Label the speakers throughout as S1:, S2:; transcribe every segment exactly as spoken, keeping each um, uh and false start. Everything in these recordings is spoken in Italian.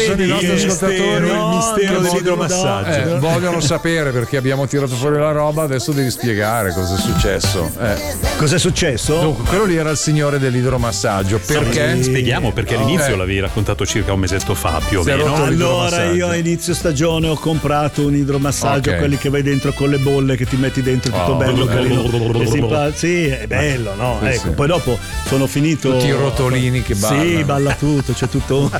S1: sono i nostri ascoltatori,
S2: il mistero dell'idromassaggio.
S1: Eh, vogliono sapere perché abbiamo tirato fuori la roba, adesso devi spiegare cosa è successo. Eh.
S2: Cos'è successo?
S1: Dunque, quello lì era il signore dell'idromassaggio. Perché?
S3: Sì. Spieghiamo perché all'inizio
S1: eh.
S3: l'avevi raccontato circa un mesetto fa più o meno.
S2: Allora io a inizio stagione ho comprato un idromassaggio,
S1: okay.
S2: quelli che vai dentro con le bolle, che ti metti dentro tutto
S1: oh,
S2: bello,
S1: bello.
S2: carino. Si pa- sì, è bello, no?
S1: Sì,
S2: ecco,
S1: sì.
S2: poi dopo sono finito.
S1: Tutti i rotolini che ballano.
S2: Sì, balla tutto, c'è tutto.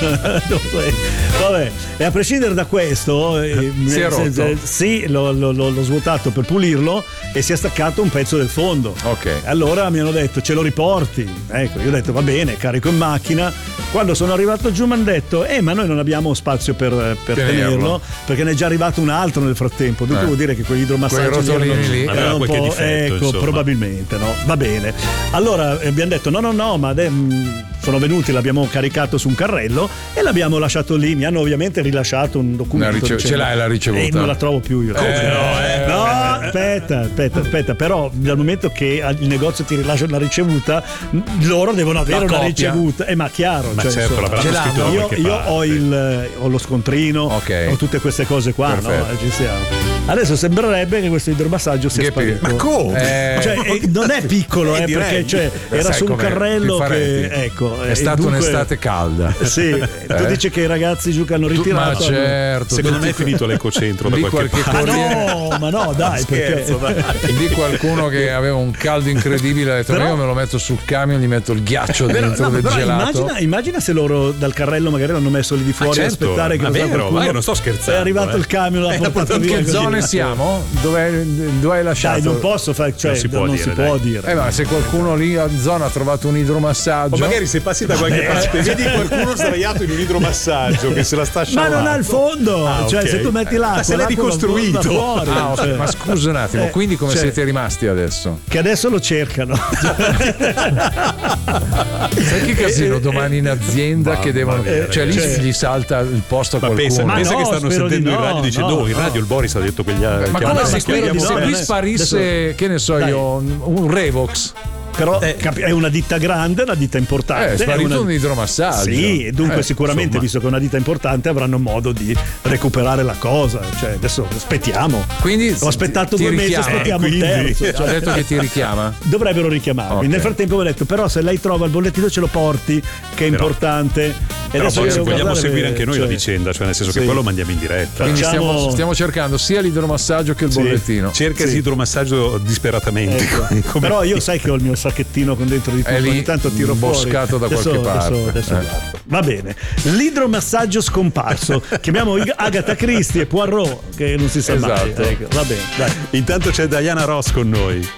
S2: Vabbè, e a prescindere da questo, eh,
S1: si è rotto.
S2: eh, sì, l'ho, l'ho, l'ho svuotato per pulirlo e si è staccato un pezzo del fondo.
S1: Ok.
S2: Allora mi hanno detto ce lo riporti. Ecco, io ho detto va bene, carico in macchina. Quando sono arrivato giù mi hanno detto eh ma noi non abbiamo spazio per, per tenerlo. tenerlo perché ne è già arrivato un altro nel frattempo. Dunque eh. vuol dire che quegli idromassaggi
S1: quei rotolini
S2: erano,
S1: lì
S2: erano un po',
S3: difetto,
S2: ecco,
S3: insomma.
S2: probabilmente no. Va bene. Allora abbiamo detto no no no ma de- mh, sono venuti, l'abbiamo caricato su un carrello e l'abbiamo lasciato lì. Mi hanno ovviamente rilasciato un documento.
S1: Ricev- ce l'hai la ricevuta?
S2: Eh, non la trovo più io.
S1: Come
S2: eh,
S1: no? Eh,
S2: no, aspetta, aspetta, aspetta. Però dal momento che il negozio ti rilascia la ricevuta, loro devono avere
S1: La
S2: una
S1: copia.
S2: ricevuta. Eh, ma chiaro,
S3: Ma
S2: cioè,
S3: certo,
S2: insomma,
S3: l'avranno scritto da
S2: io,
S3: qualche
S2: io
S3: parte.
S2: ho, il, ho lo scontrino,
S1: Ok.
S2: ho tutte queste cose qua, no?
S1: Perfetto.
S2: Ci siamo. Adesso sembrerebbe che questo idromassaggio sia
S1: Che
S2: sparito.
S1: pi-
S3: Ma come?
S1: Eh,
S2: Cioè, eh, non è piccolo, eh,
S3: direi.
S2: perché cioè, era
S1: sai
S2: su un
S1: com'è,
S2: carrello
S1: ti
S2: che
S1: farei.
S2: ecco.
S1: È
S2: eh,
S1: stata
S2: dunque-
S1: un'estate calda.
S2: Sì, tu
S1: Eh?
S2: dici che i ragazzi giù che hanno
S1: Tu-
S2: ritirato.
S1: ma
S2: hanno-
S1: certo.
S3: Secondo me è
S1: tutti-
S3: finito l'ecocentro da
S1: Lì
S3: qualche
S1: qualche
S3: parte.
S2: Ma
S1: corriere-
S2: no, ma no, dai,
S3: Scherzo,
S2: perché
S3: dai.
S1: Di qualcuno che aveva un caldo incredibile ha detto
S2: Però-
S1: io me lo metto sul camion, gli metto il ghiaccio
S2: Però,
S1: dentro
S2: no,
S1: del
S2: però
S1: gelato.
S2: immagina, immagina se loro dal carrello magari l'hanno messo lì di fuori
S3: certo,
S2: a aspettare che
S3: ma
S2: lo sa
S3: vero,
S2: qualcuno.
S3: ma io non sto scherzando,
S2: È arrivato
S3: eh.
S2: il camion, l'ha
S3: Eh,
S2: portato
S3: portato
S2: via.
S1: Che
S2: così.
S1: zone siamo? Dove, dove hai lasciato?
S2: Dai, non posso fare, cioè
S3: Non si può
S2: non
S3: dire,
S2: si può
S3: dai.
S2: dire.
S1: Eh ma se qualcuno lì a zona ha trovato un idromassaggio.
S3: O magari se passi da qualche parte vedi qualcuno sdraiato in un idromassaggio che se la sta
S2: Ma
S3: scialando.
S2: non ha il fondo,
S3: Ah,
S2: cioè
S3: ok.
S2: se tu metti l'acqua,
S3: Ma se l'hai
S2: l'acqua va-
S3: ricostruito.
S2: va fuori,
S1: Ah, ok,
S2: cioè.
S1: ma scusa un attimo,
S2: Eh,
S1: quindi come
S2: cioè-
S1: siete rimasti adesso?
S2: Che adesso lo cercano.
S1: Sai che casino domani in azienda
S3: Mamma
S1: che devono.
S3: mia,
S1: Cioè lì
S2: cioè-
S1: gli salta il posto a
S3: Ma
S1: qualcuno.
S3: pensa,
S2: Ma
S3: pensa
S2: no,
S3: che stanno
S2: spero di
S3: sentendo in
S2: no,
S3: radio dicendo
S2: no,
S3: oh, in
S2: no.
S3: radio il Boris ha detto che gli ha
S1: Ma
S3: che
S1: come
S3: ha-
S1: se
S2: ma spero
S1: qui,
S2: di
S1: se
S2: no.
S1: qui
S2: Bene.
S1: sparisse, che ne so
S2: Dai.
S1: io, un, un Revox?
S2: Però
S3: Eh.
S2: capi- è una ditta grande, una ditta importante.
S1: Eh, è sparito
S2: una-
S1: un idromassaggio.
S2: Sì, e dunque
S1: Eh,
S2: sicuramente,
S3: insomma.
S2: visto che è una ditta importante, avranno modo di recuperare la cosa. Cioè, adesso aspettiamo.
S1: Quindi
S2: Ho aspettato
S1: ti
S2: due mesi,
S1: richiama.
S2: aspettiamo
S3: Eh,
S2: il
S3: quindi-
S2: terzo.
S1: Ha
S2: Cioè,
S1: detto che ti richiama.
S2: dovrebbero richiamarmi.
S1: Ok.
S2: Nel frattempo ho detto, però se lei trova il bollettino ce lo porti, che è
S3: Però-
S2: importante. E
S3: Però
S2: adesso
S3: poi
S2: io
S3: se
S2: devo
S3: vogliamo
S2: guardare,
S3: seguire anche noi
S2: cioè,
S3: la vicenda, cioè nel senso
S2: sì.
S3: che poi lo mandiamo in diretta.
S1: Quindi
S2: Facciamo-
S1: stiamo, stiamo cercando sia l'idromassaggio che il
S2: Sì.
S1: bollettino.
S3: Cercasi
S2: Sì.
S3: idromassaggio disperatamente.
S2: Ecco.
S3: Come-
S2: Però io sai che ho il mio sacchettino con dentro di tutto,
S1: È lì,
S2: ogni tanto tiro fuori.
S1: imboscato da
S2: Adesso-
S1: qualche parte.
S2: adesso- adesso
S1: Eh.
S2: guardo. Va bene. L'idromassaggio scomparso. Chiamiamo Agatha Christie e Poirot, che non si sa mai.
S1: Esatto.
S2: Ecco, va bene, dai.
S3: Intanto c'è Diana Ross con noi.